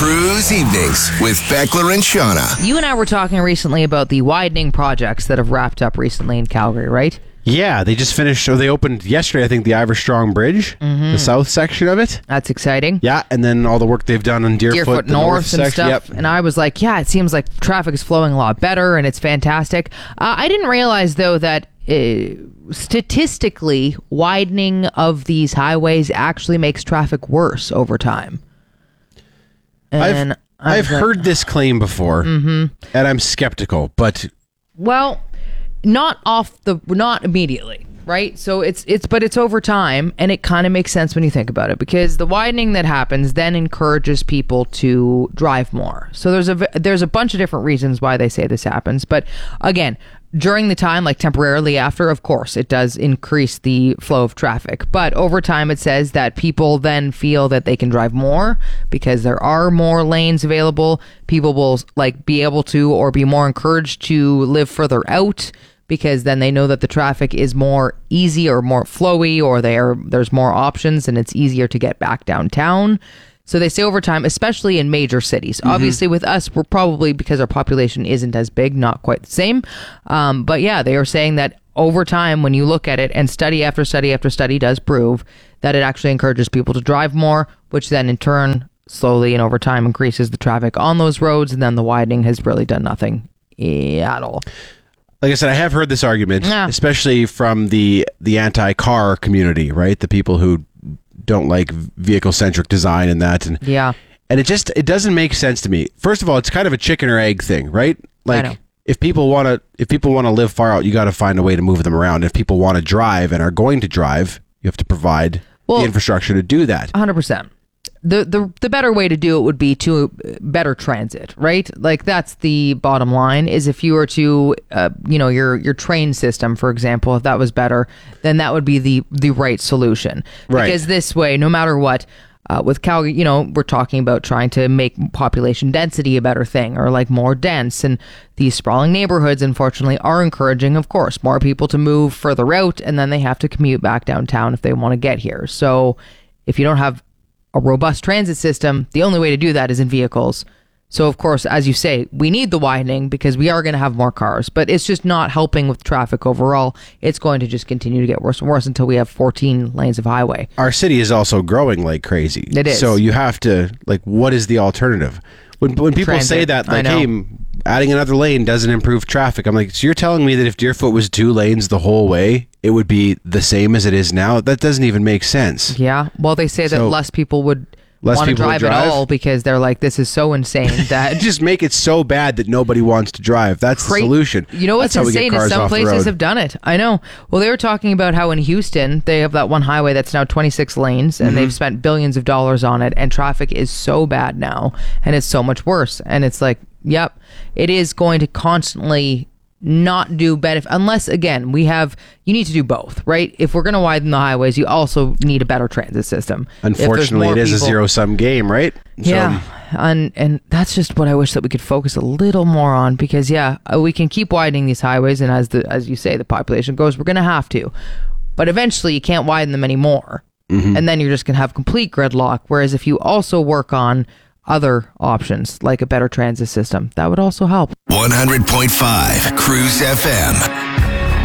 Cruise Evenings with Beckler and Shauna. You and I were talking recently about the widening projects that have wrapped up recently in Calgary, right? Yeah, they just finished, or they opened yesterday, I think, the Iverstrong Bridge, the south section of it. That's exciting. Yeah, and then all the work they've done on Deerfoot the North and section. stuff. Yep. And I was like, yeah, it seems like traffic is flowing a lot better and it's fantastic. I didn't realize, though, that statistically, widening of these highways actually makes traffic worse over time. And I've heard this claim before, and I'm skeptical, but... Well, not immediately, right? So it's over time, and it kind of makes sense when you think about it, because the widening that happens then encourages people to drive more. So there's a bunch of different reasons why they say this happens, but again, during the time, like temporarily after, of course, it does increase the flow of traffic. But over time, it says that people then feel that they can drive more because there are more lanes available. People will be able to, or be more encouraged to live further out, because then they know that the traffic is more easy or more flowy, or there's more options and it's easier to get back downtown. So they say over time, especially in major cities. Obviously, with us, we're probably, because our population isn't as big, not quite the same. But yeah, they are saying that over time, when you look at it, and study after study after study does prove that it actually encourages people to drive more, which then in turn, slowly and over time, increases the traffic on those roads. And then the widening has really done nothing at all. Like I said, I have heard this argument, especially from the anti-car community, right? The people who don't like vehicle-centric design and that. And it doesn't make sense to me. First of all, it's kind of a chicken or egg thing, right? Like, if people want to live far out, you got to find a way to move them around. If people want to drive and are going to drive, you have to provide the infrastructure to do that. 100%. The better way to do it would be to better transit, right? Like, that's the bottom line, is if you were to, your train system, for example, if that was better, then that would be the right solution. Right. Because this way, no matter what, with Calgary, we're talking about trying to make population density a better thing, or like more dense. And these sprawling neighborhoods, unfortunately, are encouraging, of course, more people to move further out, and then they have to commute back downtown if they want to get here. So if you don't have a robust transit system, the only way to do that is in vehicles. So, of course, as you say, we need the widening because we are going to have more cars, but it's just not helping with traffic overall. It's going to just continue to get worse and worse until we have 14 lanes of highway. Our city is also growing like crazy. It is. So you have to, what is the alternative? When people Transit, say that, hey, adding another lane doesn't improve traffic. I'm like, so you're telling me that if Deerfoot was 2 lanes the whole way, it would be the same as it is now? That doesn't even make sense. Yeah. Well, they say that less people would want to drive at all, because they're like, this is so insane that... Just make it so bad that nobody wants to drive. That's the solution. You know what's insane is some places have done it. I know. Well, they were talking about how in Houston, they have that one highway that's now 26 lanes, and they've spent billions of dollars on it, and traffic is so bad now, and it's so much worse. And it's like, yep, it is going to constantly not do benefit, unless, again, you need to do both, right? If we're going to widen the highways, you also need a better transit system. Unfortunately, it is a zero-sum game, right? Yeah, and that's just what I wish that we could focus a little more on, because we can keep widening these highways, and as you say, the population grows, we're going to have to, but eventually you can't widen them anymore, and then you're just going to have complete gridlock. Whereas if you also work on other options like a better transit system, that would also help. 100.5 Cruise FM.